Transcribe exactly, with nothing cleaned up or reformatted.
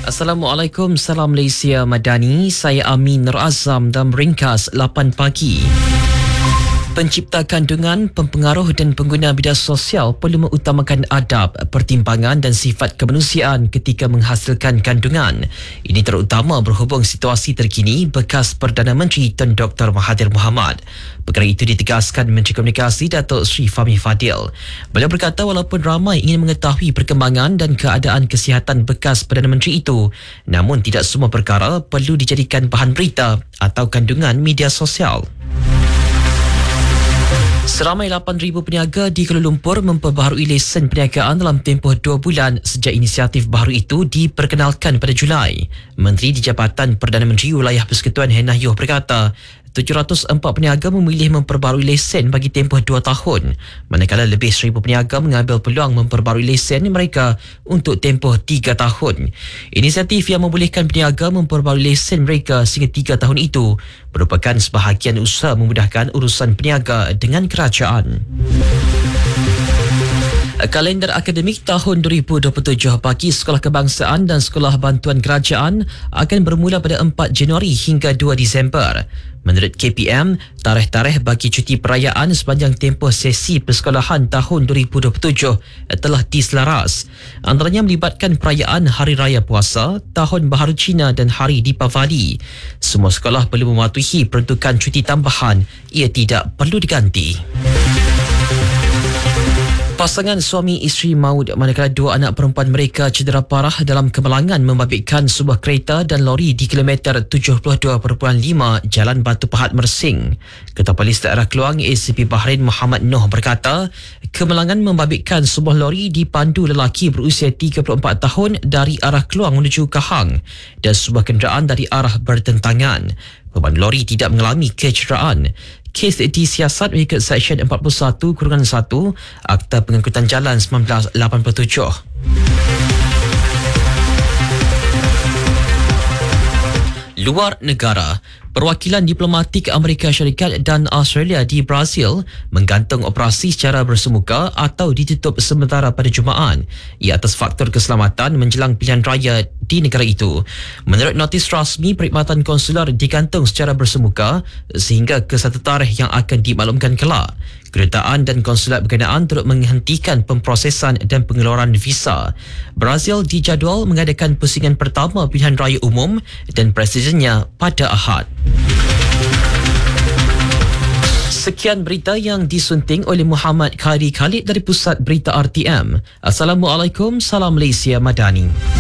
Assalamualaikum, salam Malaysia Madani. Saya Amin Nur Azam dan ringkas lapan pagi. Pencipta kandungan, pempengaruh dan pengguna media sosial perlu mengutamakan adab, pertimbangan dan sifat kemanusiaan ketika menghasilkan kandungan. Ini terutama berhubung situasi terkini bekas Perdana Menteri Tun Doktor Mahathir Mohamad. Perkara itu ditegaskan Menteri Komunikasi Datuk Seri Fahmi Fadil. Beliau berkata walaupun ramai ingin mengetahui perkembangan dan keadaan kesihatan bekas Perdana Menteri itu, namun tidak semua perkara perlu dijadikan bahan berita atau kandungan media sosial. Seramai lapan ribu peniaga di Kuala Lumpur memperbaharui lesen perniagaan dalam tempoh dua bulan sejak inisiatif baru itu diperkenalkan pada Julai. Menteri di Jabatan Perdana Menteri Wilayah Persekutuan Hennah Yoh berkata, tujuh ratus empat peniaga memilih memperbaharui lesen bagi tempoh dua tahun, manakala lebih seribu peniaga mengambil peluang memperbaharui lesen mereka untuk tempoh tiga tahun. Inisiatif yang membolehkan peniaga memperbaharui lesen mereka sehingga tiga tahun itu merupakan sebahagian usaha memudahkan urusan peniaga dengan kerajaan. Kalendar akademik tahun dua ribu dua puluh tujuh bagi Sekolah Kebangsaan dan Sekolah Bantuan Kerajaan akan bermula pada empat Januari hingga dua Disember. Menurut K P M, tarikh-tarikh bagi cuti perayaan sepanjang tempoh sesi persekolahan tahun dua ribu dua puluh tujuh telah diselaras. Antaranya melibatkan perayaan Hari Raya Puasa, Tahun Baharu Cina dan Hari Deepavali. Semua sekolah perlu mematuhi peruntukan cuti tambahan. Ia tidak perlu diganti. Pasangan suami isteri maut manakala dua anak perempuan mereka cedera parah dalam kemalangan membabitkan sebuah kereta dan lori di kilometer tujuh puluh dua perpuluhan lima Jalan Batu Pahat Mersing. Ketua Polis Daerah Keluang A C P Bahrain Muhammad Noh berkata, kemalangan membabitkan sebuah lori dipandu lelaki berusia tiga puluh empat tahun dari arah Keluang menuju Kahang dan sebuah kenderaan dari arah bertentangan. Pemandu lori tidak mengalami kecederaan. Kes disiasat mengikut Seksyen empat puluh satu satu Akta Pengangkutan Jalan seribu sembilan ratus lapan puluh tujuh. Luar negara, perwakilan diplomatik Amerika Syarikat dan Australia di Brazil menggantung operasi secara bersemuka atau ditutup sementara pada Jumaat ia atas faktor keselamatan menjelang pilihan raya di negara itu. Menurut notis rasmi, perkhidmatan konsular digantung secara bersemuka sehingga ke satu tarikh yang akan dimaklumkan kelak. Kedutaan dan konsulat berkenaan turut menghentikan pemprosesan dan pengeluaran visa. Brazil dijadual mengadakan pusingan pertama pilihan raya umum dan presidennya pada Ahad. Sekian berita yang disunting oleh Muhammad Khairi Khalid dari Pusat Berita R T M. Assalamualaikum, salam Malaysia Madani.